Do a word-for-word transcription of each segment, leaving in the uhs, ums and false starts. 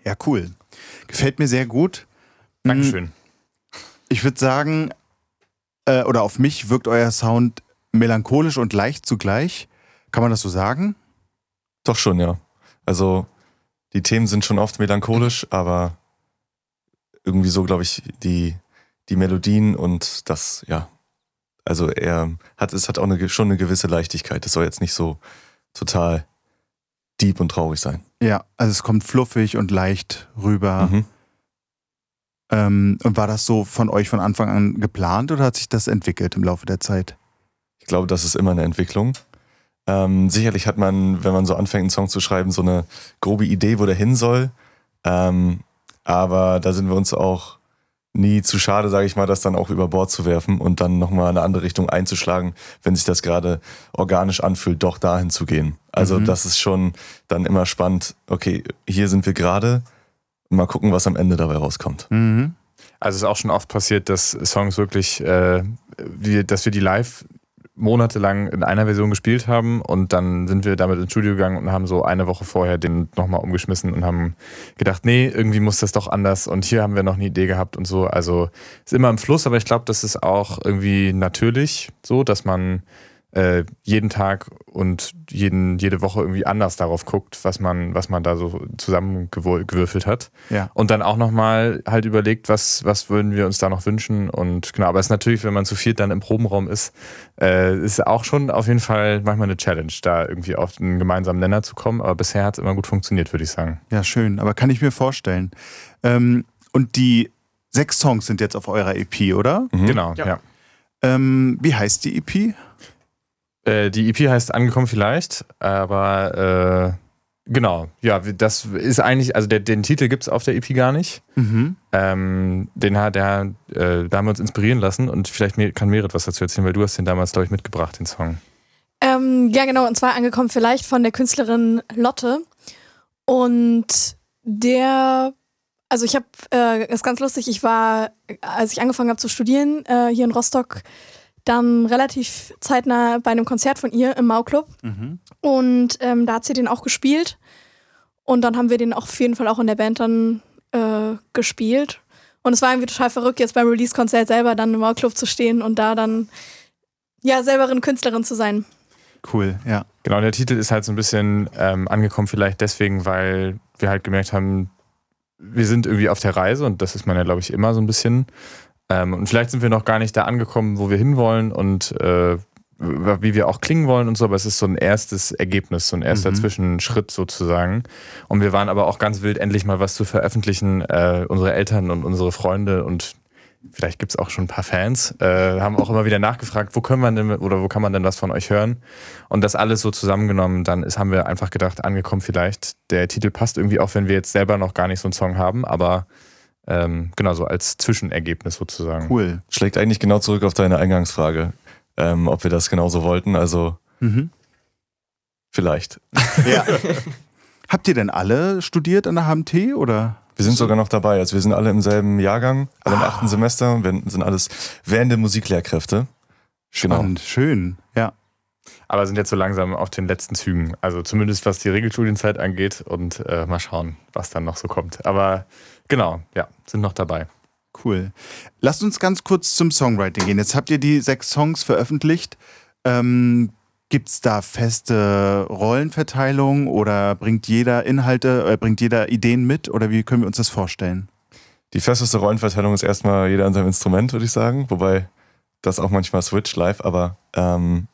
Ja, cool. Gefällt mir sehr gut. Dankeschön. Ich würde sagen, äh, oder auf mich wirkt euer Sound melancholisch und leicht zugleich. Kann man das so sagen? Doch schon, ja. Also die Themen sind schon oft melancholisch, aber irgendwie so, glaube ich, die, die Melodien und das, ja. Also er hat, es hat auch eine, schon eine gewisse Leichtigkeit. Es soll jetzt nicht so total deep und traurig sein. Ja, also es kommt fluffig und leicht rüber. Mhm. Ähm, und war das so von euch von Anfang an geplant oder hat sich das entwickelt im Laufe der Zeit? Ich glaube, das ist immer eine Entwicklung. Ähm, sicherlich hat man, wenn man so anfängt, einen Song zu schreiben, so eine grobe Idee, wo der hin soll. Ähm, aber da sind wir uns auch nie zu schade, sage ich mal, das dann auch über Bord zu werfen und dann nochmal eine andere Richtung einzuschlagen, wenn sich das gerade organisch anfühlt, doch dahin zu gehen. Also Mhm. das ist schon dann immer spannend. Okay, hier sind wir gerade. Mal gucken, was am Ende dabei rauskommt. Mhm. Also es ist auch schon oft passiert, dass Songs wirklich, äh, wir, dass wir die live monatelang in einer Version gespielt haben und dann sind wir damit ins Studio gegangen und haben so eine Woche vorher den nochmal umgeschmissen und haben gedacht, nee, irgendwie muss das doch anders und hier haben wir noch eine Idee gehabt und so. Also ist immer im Fluss, aber ich glaube, das ist auch irgendwie natürlich so, dass man äh, jeden Tag und jeden, jede Woche irgendwie anders darauf guckt, was man, was man da so zusammengewürfelt hat. Ja. Und dann auch nochmal halt überlegt, was, was würden wir uns da noch wünschen. Und genau, aber es ist natürlich, wenn man zu viert dann im Probenraum ist, äh, ist auch schon auf jeden Fall manchmal eine Challenge, da irgendwie auf einen gemeinsamen Nenner zu kommen. Aber bisher hat es immer gut funktioniert, würde ich sagen. Ja, schön. Aber kann ich mir vorstellen. Ähm, und die sechs Songs sind jetzt auf eurer E P, oder? Mhm. Genau, ja. ja. Ähm, wie heißt die E P? Äh, die E P heißt Angekommen vielleicht, aber äh, genau, ja, das ist eigentlich, also der, den Titel gibt es auf der E P gar nicht. Mhm. Ähm, den hat der, äh, da haben wir uns inspirieren lassen und vielleicht kann Merit was dazu erzählen, weil du hast den damals, glaube ich, mitgebracht, den Song. Ähm, ja, genau, und zwar Angekommen vielleicht von der Künstlerin Lotte. Und der, also ich habe, äh, ist ganz lustig, ich war, als ich angefangen habe zu studieren, äh, hier in Rostock, dann relativ zeitnah bei einem Konzert von ihr im Mau-Club. Mhm. Und ähm, da hat sie den auch gespielt. Und dann haben wir den auch auf jeden Fall auch in der Band dann äh, gespielt. Und es war irgendwie total verrückt, jetzt beim Release-Konzert selber dann im Mau-Club zu stehen und da dann ja selber eine Künstlerin zu sein. Cool, ja. Genau, der Titel ist halt so ein bisschen ähm, angekommen vielleicht deswegen, weil wir halt gemerkt haben, wir sind irgendwie auf der Reise und das ist man ja, glaube ich, immer so ein bisschen. Ähm, und vielleicht sind wir noch gar nicht da angekommen, wo wir hinwollen und äh, wie wir auch klingen wollen und so, aber es ist so ein erstes Ergebnis, so ein erster Mhm. Zwischenschritt sozusagen. Und wir waren aber auch ganz wild, endlich mal was zu veröffentlichen. Äh, unsere Eltern und unsere Freunde und vielleicht gibt es auch schon ein paar Fans, äh, haben auch immer wieder nachgefragt, wo können wir denn oder wo kann man denn was von euch hören? Und das alles so zusammengenommen, dann ist, haben wir einfach gedacht, angekommen vielleicht. Der Titel passt irgendwie auch, wenn wir jetzt selber noch gar nicht so einen Song haben, aber ähm, genau so als Zwischenergebnis sozusagen. Cool. Schlägt eigentlich genau zurück auf deine Eingangsfrage, ähm, ob wir das genauso wollten. Also Mhm. vielleicht. Ja. Habt ihr denn alle studiert an der H M T oder? Wir sind sogar noch dabei. Also wir sind alle im selben Jahrgang, alle im Ah. achten Semester. Wir sind alles werdende Musiklehrkräfte. Genau. Spannend, schön, ja. Aber sind jetzt so langsam auf den letzten Zügen. Also zumindest was die Regelstudienzeit angeht und äh, mal schauen, was dann noch so kommt. Aber genau, ja, sind noch dabei. Cool. Lasst uns ganz kurz zum Songwriting gehen. Jetzt habt ihr die sechs Songs veröffentlicht. Ähm, Gibt es da feste Rollenverteilung oder bringt jeder Inhalte, äh, bringt jeder Ideen mit oder wie können wir uns das vorstellen? Die festeste Rollenverteilung ist erstmal jeder an seinem Instrument, würde ich sagen. Wobei das auch manchmal switcht live, aber ähm,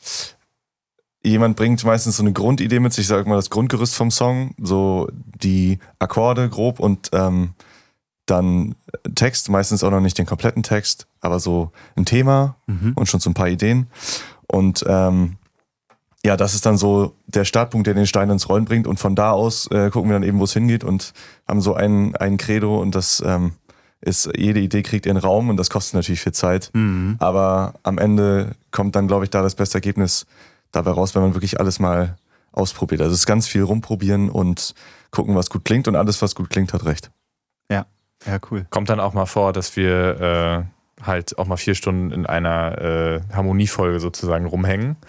jemand bringt meistens so eine Grundidee mit sich, ich sage mal das Grundgerüst vom Song, so die Akkorde grob und ähm, dann Text, meistens auch noch nicht den kompletten Text, aber so ein Thema Mhm. und schon so ein paar Ideen. Und ähm, ja, das ist dann so der Startpunkt, der den Stein ins Rollen bringt. Und von da aus äh, gucken wir dann eben, wo es hingeht und haben so ein, ein Credo und das ähm, ist, jede Idee kriegt ihren Raum und das kostet natürlich viel Zeit. Mhm. Aber am Ende kommt dann, glaube ich, da das beste Ergebnis dabei raus, wenn man wirklich alles mal ausprobiert. Also es ist ganz viel rumprobieren und gucken, was gut klingt und alles, was gut klingt, hat recht. Ja, ja, cool. Kommt dann auch mal vor, dass wir äh, halt auch mal vier Stunden in einer äh, Harmoniefolge sozusagen rumhängen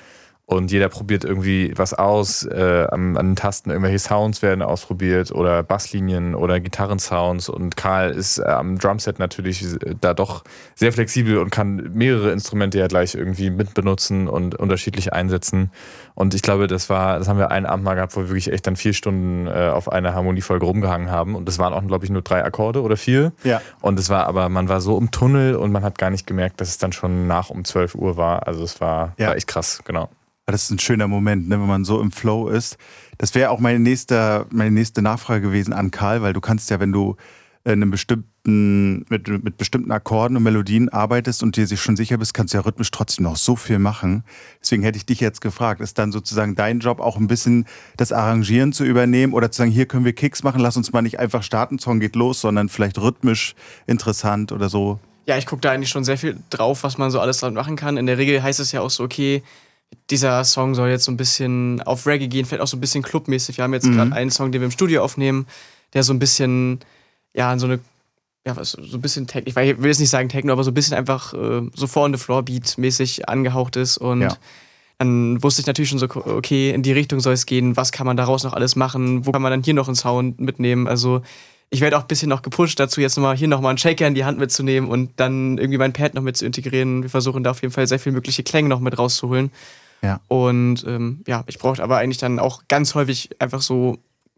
und jeder probiert irgendwie was aus. Äh, an, an den Tasten irgendwelche Sounds werden ausprobiert oder Basslinien oder Gitarrensounds. Und Karl ist äh, am Drumset natürlich äh, da doch sehr flexibel und kann mehrere Instrumente ja gleich irgendwie mitbenutzen und unterschiedlich einsetzen. Und ich glaube, das war, das haben wir einen Abend mal gehabt, wo wir wirklich echt dann vier Stunden äh, auf einer Harmoniefolge rumgehangen haben. Und das waren auch, glaube ich, nur drei Akkorde oder vier. Ja. Und es war aber, man war so im Tunnel und man hat gar nicht gemerkt, dass es dann schon nach um zwölf Uhr war. Also es war, Ja. war echt krass, genau. Das ist ein schöner Moment, ne, wenn man so im Flow ist. Das wäre auch meine nächste, meine nächste Nachfrage gewesen an Karl, weil du kannst ja, wenn du in einem bestimmten, mit, mit bestimmten Akkorden und Melodien arbeitest und dir sich schon sicher bist, kannst du ja rhythmisch trotzdem noch so viel machen. Deswegen hätte ich dich jetzt gefragt, ist dann sozusagen dein Job auch ein bisschen das Arrangieren zu übernehmen oder zu sagen, hier können wir Kicks machen, lass uns mal nicht einfach starten, Song geht los, sondern vielleicht rhythmisch interessant oder so? Ja, ich gucke da eigentlich schon sehr viel drauf, was man so alles dran machen kann. In der Regel heißt es ja auch so, okay, dieser Song soll jetzt so ein bisschen auf Reggae gehen, vielleicht auch so ein bisschen clubmäßig. Wir haben jetzt mhm. gerade einen Song, den wir im Studio aufnehmen, der so ein bisschen, ja, so eine, ja, was, so ein bisschen Techno, ich will jetzt nicht sagen Techno, aber so ein bisschen einfach äh, so vor on the floor Beat mäßig angehaucht ist. Und ja. dann wusste ich natürlich schon so, okay, in die Richtung soll es gehen, was kann man daraus noch alles machen, wo kann man dann hier noch einen Sound mitnehmen. Also ich werde auch ein bisschen noch gepusht dazu, jetzt nochmal hier nochmal einen Shaker in die Hand mitzunehmen und dann irgendwie mein Pad noch mit zu integrieren. Wir versuchen da auf jeden Fall sehr viel mögliche Klänge noch mit rauszuholen. Ja. Und ähm, ja, ich brauche aber eigentlich dann auch ganz häufig einfach so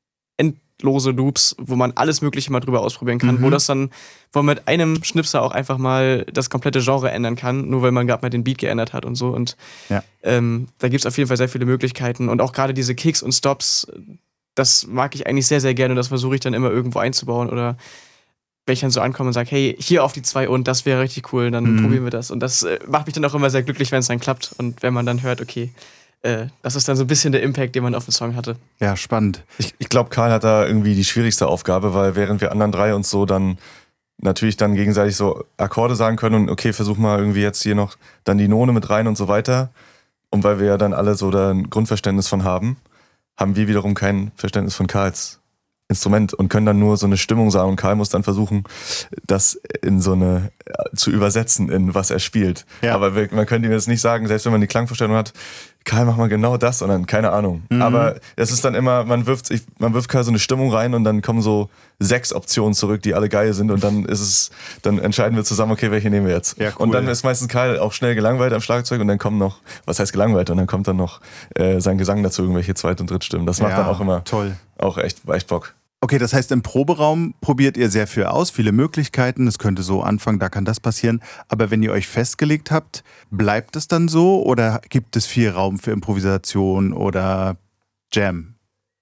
endlose Loops, wo man alles Mögliche mal drüber ausprobieren kann, mhm. wo das dann, wo man mit einem Schnipser auch einfach mal das komplette Genre ändern kann, nur weil man gerade mal den Beat geändert hat und so. Und ja. ähm, da gibt es auf jeden Fall sehr viele Möglichkeiten. Und auch gerade diese Kicks und Stops, das mag ich eigentlich sehr, sehr gerne und das versuche ich dann immer irgendwo einzubauen. Oder wenn ich dann so ankomme und sage, hey, hier auf die zwei und das wäre richtig cool, dann mhm. probieren wir das. Und das äh, macht mich dann auch immer sehr glücklich, wenn es dann klappt und wenn man dann hört, okay, äh, das ist dann so ein bisschen der Impact, den man auf den Song hatte. Ja, spannend. Ich, ich glaube, Karl hat da irgendwie die schwierigste Aufgabe, weil während wir anderen drei uns so dann natürlich dann gegenseitig so Akkorde sagen können und okay, versuch mal irgendwie jetzt hier noch dann die None mit rein und so weiter. Und weil wir ja dann alle so da ein Grundverständnis von haben, haben wir wiederum kein Verständnis von Karls Instrument und können dann nur so eine Stimmung sagen und Karl muss dann versuchen, das in so eine zu übersetzen, in was er spielt. Ja. Aber wir, man könnte ihm jetzt nicht sagen, selbst wenn man die Klangvorstellung hat, Karl, mach mal genau das und dann keine Ahnung. Mhm. Aber es ist dann immer, man wirft, ich, man wirft Karl so eine Stimmung rein und dann kommen so sechs Optionen zurück, die alle geil sind und dann ist es, dann entscheiden wir zusammen, okay, welche nehmen wir jetzt. Ja, cool. Und dann ist meistens Karl auch schnell gelangweilt am Schlagzeug und dann kommen noch, was heißt gelangweilt, und dann kommt dann noch äh, sein Gesang dazu, irgendwelche Zweit- und Drittstimmen. Das macht ja, dann auch immer toll. Auch echt, echt Bock. Okay, das heißt, im Proberaum probiert ihr sehr viel aus, viele Möglichkeiten. Es könnte so anfangen, da kann das passieren. Aber wenn ihr euch festgelegt habt, bleibt es dann so oder gibt es viel Raum für Improvisation oder Jam?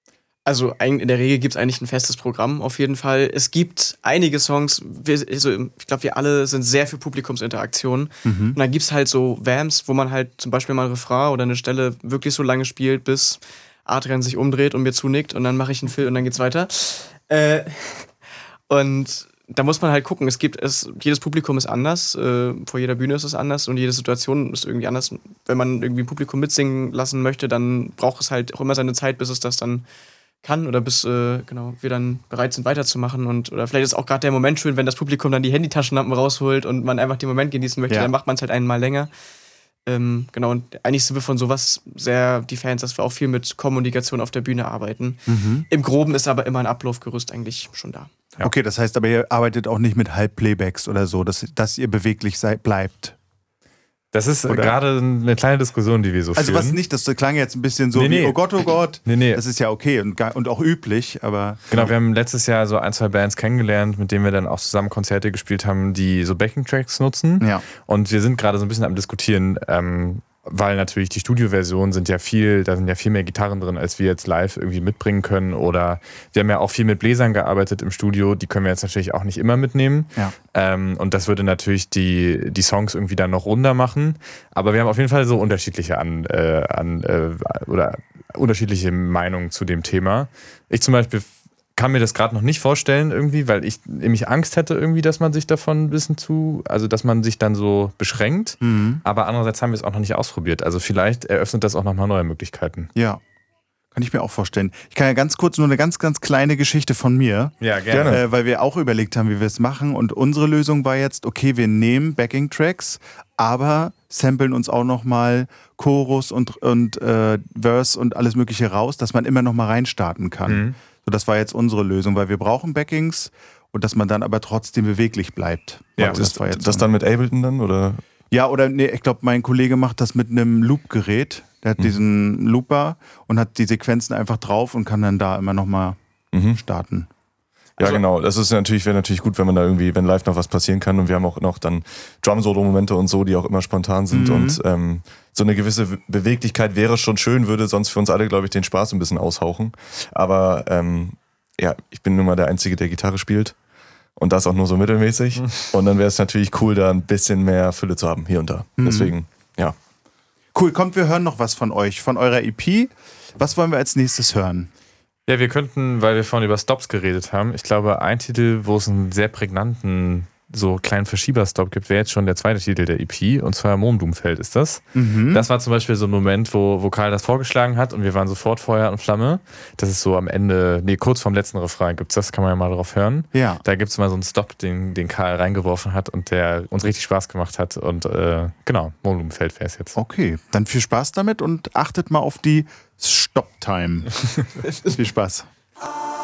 Also in der Regel gibt es eigentlich ein festes Programm auf jeden Fall. Es gibt einige Songs, wir, also ich glaube, wir alle sind sehr für Publikumsinteraktion. Mhm. Und dann gibt es halt so Vamps, wo man halt zum Beispiel mal ein Refrain oder eine Stelle wirklich so lange spielt, bis Adrian sich umdreht und mir zunickt und dann mache ich einen Fill und dann geht's weiter. Äh, und da muss man halt gucken, es gibt es, jedes Publikum ist anders, äh, vor jeder Bühne ist es anders und jede Situation ist irgendwie anders. Wenn man irgendwie ein Publikum mitsingen lassen möchte, dann braucht es halt auch immer seine Zeit, bis es das dann kann oder bis äh, genau, wir dann bereit sind weiterzumachen. Und, oder vielleicht ist auch gerade der Moment schön, wenn das Publikum dann die Handytaschenlampen rausholt und man einfach den Moment genießen möchte, ja. Dann macht man es halt einmal länger. Ähm, genau, und eigentlich sind wir von sowas sehr die Fans, dass wir auch viel mit Kommunikation auf der Bühne arbeiten. Mhm. Im Groben ist aber immer ein Ablaufgerüst eigentlich schon da. Ja. Okay, das heißt aber, ihr arbeitet auch nicht mit Halbplaybacks oder so, dass, dass ihr beweglich seid, bleibt. Das ist gerade eine kleine Diskussion, die wir so also führen. Also was nicht, das klang jetzt ein bisschen so nee, wie, nee. oh Gott, oh Gott. Nee, nee. Das ist ja okay und, und auch üblich, aber... Genau, wir haben letztes Jahr so ein, zwei Bands kennengelernt, mit denen wir dann auch zusammen Konzerte gespielt haben, die so Backing-Tracks nutzen. Ja. Und wir sind gerade so ein bisschen am Diskutieren, ähm, weil natürlich die Studioversionen sind ja viel, da sind ja viel mehr Gitarren drin, als wir jetzt live irgendwie mitbringen können. Oder wir haben ja auch viel mit Bläsern gearbeitet im Studio, die können wir jetzt natürlich auch nicht immer mitnehmen. Ja. Ähm, und das würde natürlich die, die Songs irgendwie dann noch runder machen. Aber wir haben auf jeden Fall so unterschiedliche an, äh, an äh, oder unterschiedliche Meinungen zu dem Thema. Ich zum Beispiel kann mir das gerade noch nicht vorstellen irgendwie, weil ich nämlich Angst hätte irgendwie, dass man sich davon ein bisschen zu, also dass man sich dann so beschränkt. Mhm. Aber andererseits haben wir es auch noch nicht ausprobiert. Also vielleicht eröffnet das auch nochmal neue Möglichkeiten. Ja, kann ich mir auch vorstellen. Ich kann ja ganz kurz nur eine ganz, ganz kleine Geschichte von mir. Ja, gerne. Äh, weil wir auch überlegt haben, wie wir es machen. Und unsere Lösung war jetzt, okay, wir nehmen Backing-Tracks, aber samplen uns auch nochmal Chorus und, und äh, Verse und alles mögliche raus, dass man immer nochmal reinstarten kann. Mhm. So, das war jetzt unsere Lösung, weil wir brauchen Backings und dass man dann aber trotzdem beweglich bleibt. Ja, Also das, war jetzt das so. dann mit Ableton dann, oder? Ja, oder nee, ich glaube, mein Kollege macht das mit einem Loop-Gerät. Der hat Mhm. diesen Looper und hat die Sequenzen einfach drauf und kann dann da immer nochmal Mhm. starten. Ja, Also- genau. Das ist natürlich, wäre natürlich gut, wenn man da irgendwie, wenn live noch was passieren kann. Und wir haben auch noch dann Drum-Solo-Momente und so, die auch immer spontan sind. Mhm. Und ähm, so eine gewisse Be- Beweglichkeit wäre schon schön, würde sonst für uns alle, glaube ich, den Spaß ein bisschen aushauchen. Aber ähm, ja, ich bin nun mal der Einzige, der Gitarre spielt. Und das auch nur so mittelmäßig. Und dann wäre es natürlich cool, da ein bisschen mehr Fülle zu haben, hier und da. Mhm. Deswegen, ja. Cool, kommt, wir hören noch was von euch, von eurer E P. Was wollen wir als nächstes hören? Ja, wir könnten, weil wir vorhin über Stops geredet haben, ich glaube, ein Titel, wo es einen sehr prägnanten, so kleinen Verschieberstop gibt, wäre jetzt schon der zweite Titel der E P, und zwar Mohnblumenfeld ist das. Mhm. Das war zum Beispiel so ein Moment, wo, wo Karl das vorgeschlagen hat und wir waren sofort Feuer und Flamme. Das ist so am Ende, nee, kurz vorm letzten Refrain gibt's das, kann man ja mal drauf hören. Ja. Da gibt's mal so einen Stop, den, den Karl reingeworfen hat und der uns richtig Spaß gemacht hat. Und äh, genau, Mohnblumenfeld wäre es jetzt. Okay, dann viel Spaß damit und achtet mal auf die Stop-Time. Viel Spaß.